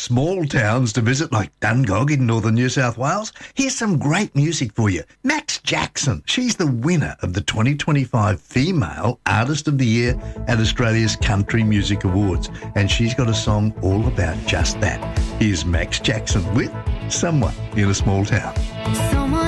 small towns to visit like Dungog in northern New South Wales? Here's some great music for you. Max Jackson. She's the winner of the 2025 Female Artist of the Year at Australia's Country Music Awards. And she's got a song all about just that. Here's Max Jackson with Someone in a Small Town. Someone